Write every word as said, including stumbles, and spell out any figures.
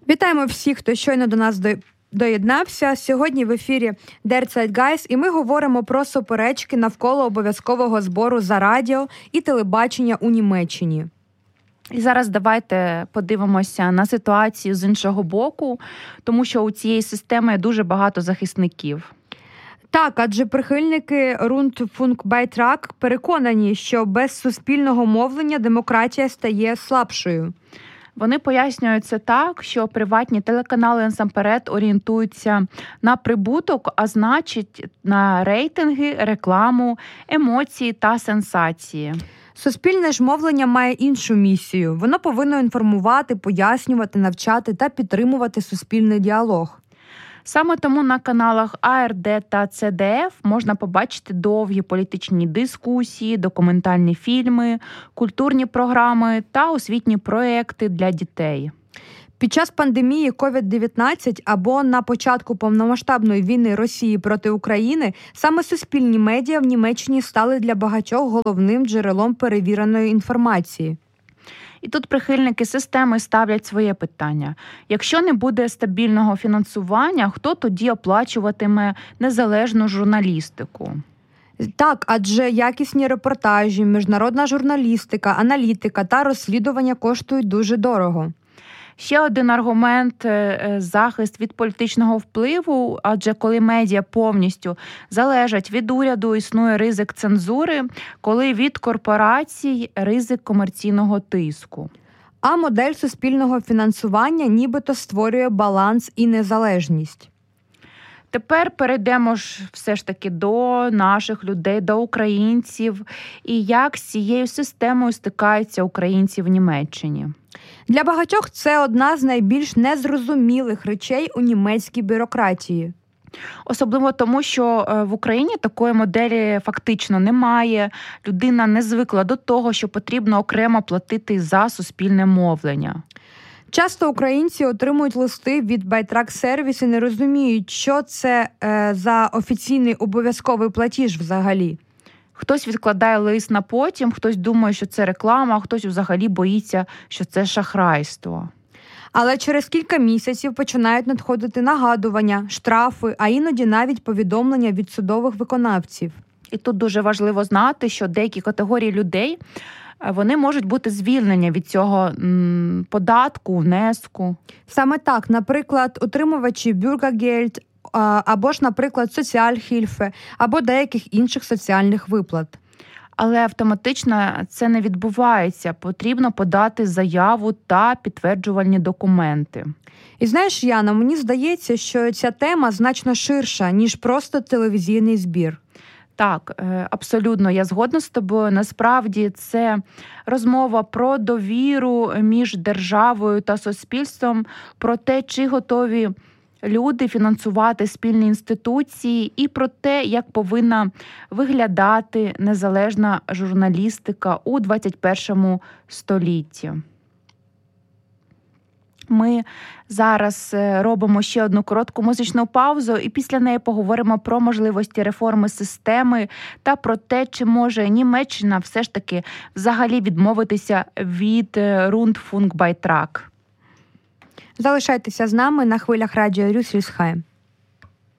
Вітаємо всіх, хто щойно до нас до... доєднався. Сьогодні в ефірі Der Zeitgeist, і ми говоримо про суперечки навколо обов'язкового збору за радіо і телебачення у Німеччині. І зараз давайте подивимося на ситуацію з іншого боку, тому що у цієї системи є дуже багато захисників. Так, адже прихильники Rundfunkbeitrag переконані, що без суспільного мовлення демократія стає слабшою. Вони пояснюють це так, що приватні телеканали насамперед орієнтуються на прибуток, а значить на рейтинги, рекламу, емоції та сенсації. Суспільне ж мовлення має іншу місію. Воно повинно інформувати, пояснювати, навчати та підтримувати суспільний діалог. Саме тому на каналах А Р Д та Це Д Ф можна побачити довгі політичні дискусії, документальні фільми, культурні програми та освітні проекти для дітей. Під час пандемії ковід дев'ятнадцять або на початку повномасштабної війни Росії проти України саме суспільні медіа в Німеччині стали для багатьох головним джерелом перевіреної інформації. І тут прихильники системи ставлять своє питання. Якщо не буде стабільного фінансування, хто тоді оплачуватиме незалежну журналістику? Так, адже якісні репортажі, міжнародна журналістика, аналітика та розслідування коштують дуже дорого. Ще один аргумент – захист від політичного впливу, адже коли медіа повністю залежать від уряду, існує ризик цензури, коли від корпорацій – ризик комерційного тиску. А модель суспільного фінансування нібито створює баланс і незалежність. Тепер перейдемо ж все ж таки до наших людей, до українців, і як з цією системою стикаються українці в Німеччині. Для багатьох це одна з найбільш незрозумілих речей у німецькій бюрократії. Особливо тому, що в Україні такої моделі фактично немає. Людина не звикла до того, що потрібно окремо платити за суспільне мовлення. Часто українці отримують листи від Байтрак-сервіс і не розуміють, що це е, за офіційний обов'язковий платіж взагалі. Хтось відкладає лист на потім, хтось думає, що це реклама, а хтось взагалі боїться, що це шахрайство. Але через кілька місяців починають надходити нагадування, штрафи, а іноді навіть повідомлення від судових виконавців. І тут дуже важливо знати, що деякі категорії людей, вони можуть бути звільнені від цього м, податку, внеску. Саме так, наприклад, отримувачі Bürgergeld, або ж, наприклад, Sozialhilfe, або деяких інших соціальних виплат. Але автоматично це не відбувається. Потрібно подати заяву та підтверджувальні документи. І знаєш, Яна, мені здається, що ця тема значно ширша, ніж просто телевізійний збір. Так, абсолютно, я згодна з тобою. Насправді це розмова про довіру між державою та суспільством, про те, чи готові люди фінансувати спільні інституції, і про те, як повинна виглядати незалежна журналістика у двадцять першому столітті. Ми зараз робимо ще одну коротку музичну паузу, і після неї поговоримо про можливості реформи системи та про те, чи може Німеччина все ж таки взагалі відмовитися від Rundfunkbeitrag. Залишайтеся з нами на хвилях радіо Рюссельсхайм.